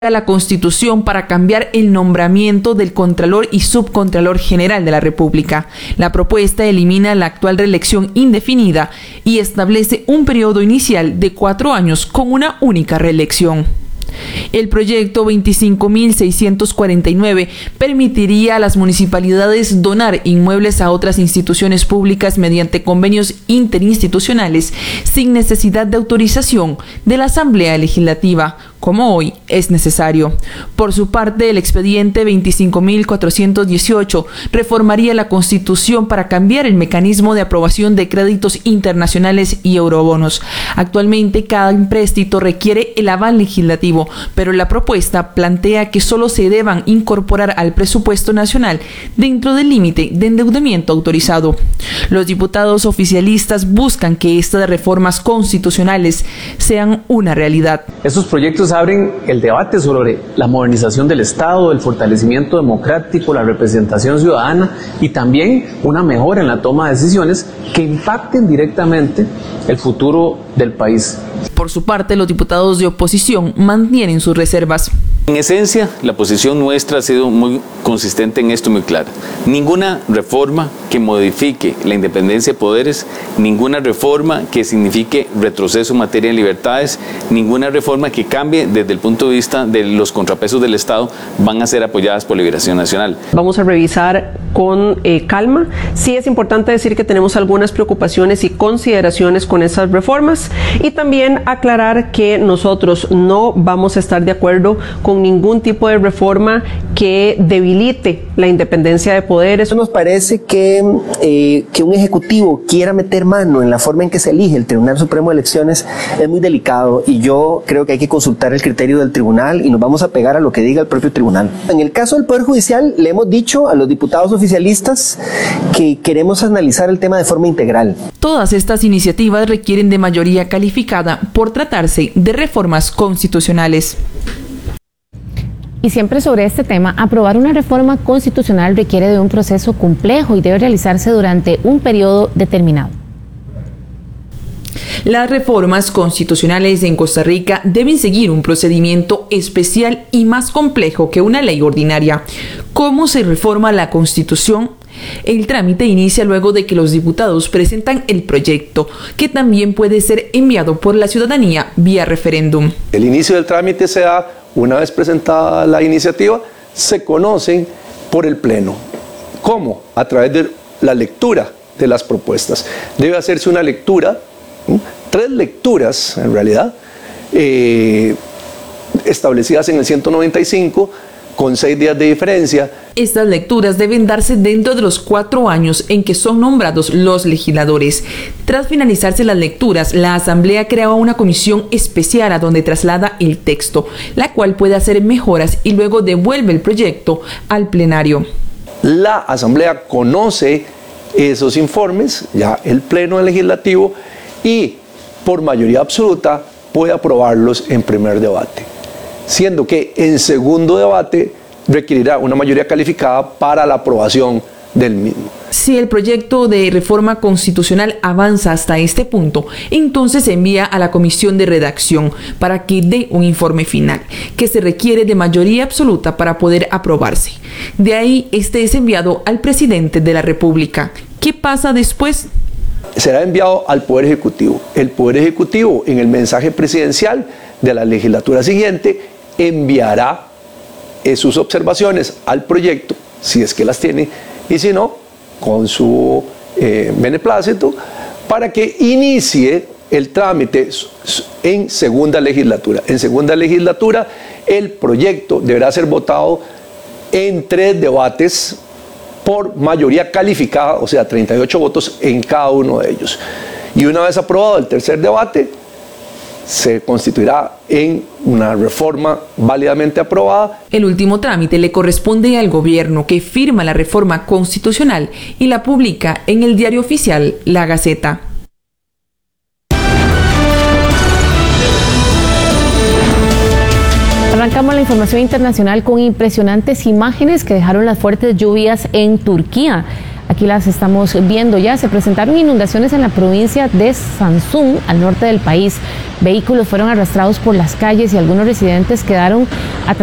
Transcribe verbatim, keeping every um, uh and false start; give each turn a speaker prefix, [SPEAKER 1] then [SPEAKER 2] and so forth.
[SPEAKER 1] a la Constitución para cambiar el nombramiento del Contralor y Subcontralor General de la República. La propuesta elimina la actual reelección indefinida y establece un periodo inicial de cuatro años con una única reelección. El proyecto veinticinco mil seiscientos cuarenta y nueve permitiría a las municipalidades donar inmuebles a otras instituciones públicas mediante convenios interinstitucionales sin necesidad de autorización de la Asamblea Legislativa, como hoy es necesario. Por su parte, el expediente veinticinco mil cuatrocientos dieciocho reformaría la Constitución para cambiar el mecanismo de aprobación de créditos internacionales y eurobonos. Actualmente, cada empréstito requiere el aval legislativo, pero la propuesta plantea que solo se deban incorporar al presupuesto nacional dentro del límite de endeudamiento autorizado. Los diputados oficialistas buscan que estas reformas constitucionales sean una realidad.
[SPEAKER 2] Estos proyectos abren el debate sobre la modernización del Estado, el fortalecimiento democrático, la representación ciudadana y también una mejora en la toma de decisiones que impacten directamente el futuro del país.
[SPEAKER 1] Por su parte, los diputados de oposición mantienen sus reservas.
[SPEAKER 3] En esencia, la posición nuestra ha sido muy consistente en esto, muy clara. Ninguna reforma que modifique la independencia de poderes, ninguna reforma que signifique retroceso en materia de libertades, ninguna reforma que cambie desde el punto de vista de los contrapesos del Estado van a ser apoyadas por Liberación Nacional.
[SPEAKER 4] Vamos a revisar con eh, calma. Sí es importante decir que tenemos algunas preocupaciones y consideraciones con esas reformas y también aclarar que nosotros no vamos a estar de acuerdo con ningún tipo de reforma que debilite la independencia de poderes.
[SPEAKER 5] Nos parece que, eh, que un ejecutivo quiera meter mano en la forma en que se elige el Tribunal Supremo de Elecciones es muy delicado y yo creo que hay que consultar el criterio del tribunal y nos vamos a pegar a lo que diga el propio tribunal. En el caso del Poder Judicial le hemos dicho a los diputados oficialistas que queremos analizar el tema de forma integral.
[SPEAKER 1] Todas estas iniciativas requieren de mayoría calificada por tratarse de reformas constitucionales.
[SPEAKER 6] Y siempre sobre este tema, aprobar una reforma constitucional requiere de un proceso complejo y debe realizarse durante un periodo determinado.
[SPEAKER 1] Las reformas constitucionales en Costa Rica deben seguir un procedimiento especial y más complejo que una ley ordinaria. ¿Cómo se reforma la Constitución? El trámite inicia luego de que los diputados presentan el proyecto, que también puede ser enviado por la ciudadanía vía referéndum.
[SPEAKER 7] El inicio del trámite se da una vez presentada la iniciativa, se conocen por el Pleno. ¿Cómo? A través de la lectura de las propuestas. Debe hacerse una lectura, ¿sí? tres lecturas en realidad, eh, establecidas en el ciento noventa y cinco, con seis días de diferencia.
[SPEAKER 1] Estas lecturas deben darse dentro de los cuatro años en que son nombrados los legisladores. Tras finalizarse las lecturas, la Asamblea crea una comisión especial a donde traslada el texto, la cual puede hacer mejoras y luego devuelve el proyecto al plenario.
[SPEAKER 7] La Asamblea conoce esos informes, ya el Pleno Legislativo, y por mayoría absoluta puede aprobarlos en primer debate, siendo que en segundo debate requerirá una mayoría calificada para la aprobación del mismo.
[SPEAKER 1] Si el proyecto de reforma constitucional avanza hasta este punto, entonces se envía a la comisión de redacción para que dé un informe final, que se requiere de mayoría absoluta para poder aprobarse. De ahí, este es enviado al presidente de la República. ¿Qué pasa después?
[SPEAKER 7] Será enviado al Poder Ejecutivo. El Poder Ejecutivo, en el mensaje presidencial de la legislatura siguiente, enviará eh, sus observaciones al proyecto, si es que las tiene, y si no, con su eh, beneplácito, para que inicie el trámite en segunda legislatura. En segunda legislatura, el proyecto deberá ser votado en tres debates por mayoría calificada, o sea, treinta y ocho votos en cada uno de ellos. Y una vez aprobado el tercer debate, se constituirá en una reforma válidamente aprobada.
[SPEAKER 1] El último trámite le corresponde al gobierno, que firma la reforma constitucional y la publica en el diario oficial La Gaceta.
[SPEAKER 6] Arrancamos la información internacional con impresionantes imágenes que dejaron las fuertes lluvias en Turquía. Aquí las estamos viendo ya. Se presentaron inundaciones en la provincia de Samsun, al norte del país. Vehículos fueron arrastrados por las calles y algunos residentes quedaron atrapados